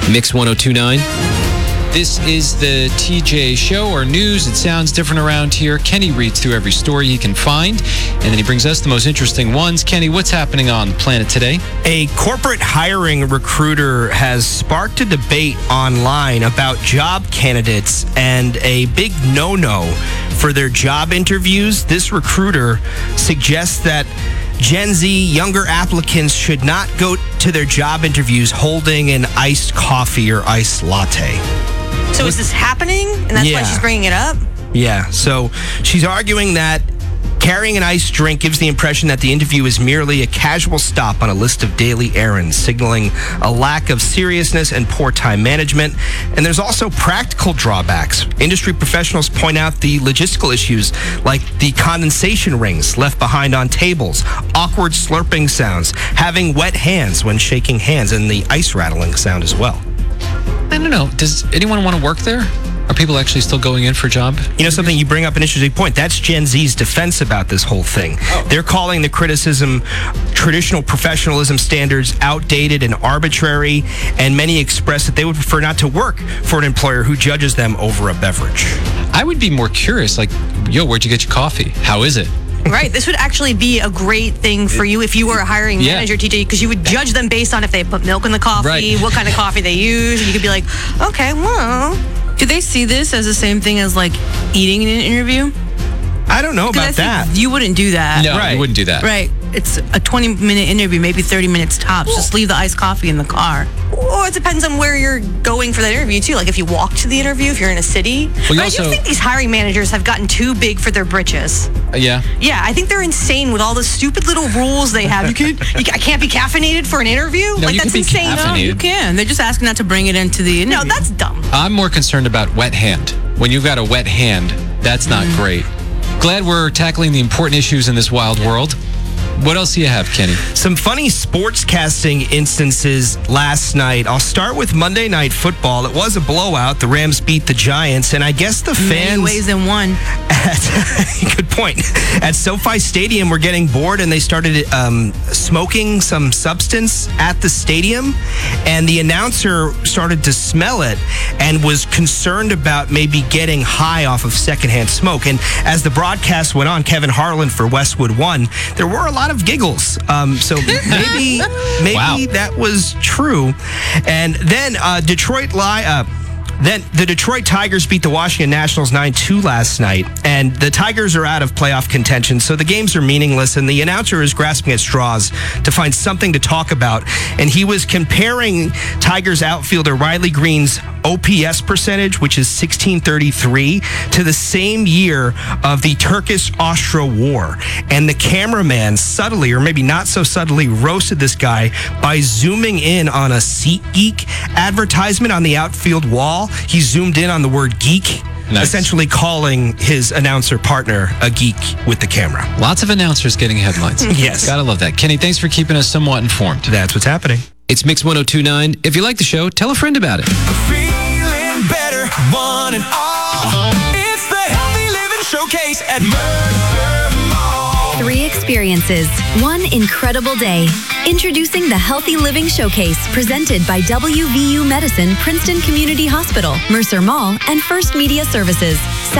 Mix 1029. This is the TJ Show, our news. It sounds different around here. Kenny reads through every story he can find, and then he brings us the most interesting ones. Kenny, what's happening on the planet today? A corporate hiring recruiter has sparked a debate online about job candidates and a big no-no for their job interviews. This recruiter suggests that Gen Z younger applicants should not go to their job interviews holding an iced coffee or iced latte. So is this happening? And that's why she's bringing it up? Yeah. So she's arguing that carrying an iced drink gives the impression that the interview is merely a casual stop on a list of daily errands, signaling a lack of seriousness and poor time management. And there's also practical drawbacks. Industry professionals point out the logistical issues like the condensation rings left behind on tables, awkward slurping sounds, having wet hands when shaking hands, and the ice rattling sound as well. I don't know. Does anyone want to work there? Are people actually still going in for a job? You know something, you bring up an interesting point. That's Gen Z's defense about this whole thing. They're calling the criticism traditional professionalism standards outdated and arbitrary, and many express that they would prefer not to work for an employer who judges them over a beverage. I would be more curious, like, yo, where'd you get your coffee? How is it? Right. This would actually be a great thing for you if you were a hiring manager, TJ, because you would judge them based on if they put milk in the coffee, what kind of coffee they use, and you could be like, okay, well. Do they see this as the same thing as, like, eating in an interview? I don't know about that. You wouldn't do that. No, you wouldn't do that. Right. It's a 20-minute interview, maybe 30 minutes tops. Just leave the iced coffee in the car. Or it depends on where you're going for that interview, too. Like, if you walk to the interview, if you're in a city. Well, I do think these hiring managers have gotten too big for their britches. Yeah? Yeah, I think they're insane with all the stupid little rules they have. I can't be caffeinated for an interview? No, like, you that's can be insane. caffeinated. No, you can. They're just asking not to bring it into the interview. No, that's dumb. I'm more concerned about wet hand. When you've got a wet hand, that's not great. Glad we're tackling the important issues in this wild world. What else do you have, Kenny? Some funny sportscasting instances last night. I'll start with Monday Night Football. It was a blowout. The Rams beat the Giants, and I guess the fans... Many ways than one. Good point. At SoFi Stadium were getting bored, and they started smoking some substance at the stadium, and the announcer started to smell it and was concerned about maybe getting high off of secondhand smoke. And as the broadcast went on, Kevin Harlan for Westwood won. There were a lot of giggles. So maybe that was true. And then Then the Detroit Tigers beat the Washington Nationals 9-2 last night, and the Tigers are out of playoff contention, so the games are meaningless, and the announcer is grasping at straws to find something to talk about, and he was comparing Tigers outfielder Riley Green's OPS percentage, which is 1633, to the same year of the Turkish-Austro War, and the cameraman subtly, or maybe not so subtly, roasted this guy by zooming in on a SeatGeek advertisement on the outfield wall. He zoomed in on the word geek, essentially calling his announcer partner a geek with the camera. Lots of announcers getting headlines. Yes. Gotta love that. Kenny, thanks for keeping us somewhat informed. That's what's happening. It's Mix 1029. If you like the show, tell a friend about it. Feeling better, one and all. It's the Healthy Living Showcase at Mercer Mall. 3 experiences, 1 incredible day. Introducing the Healthy Living Showcase, presented by WVU Medicine, Princeton Community Hospital, Mercer Mall, and First Media Services.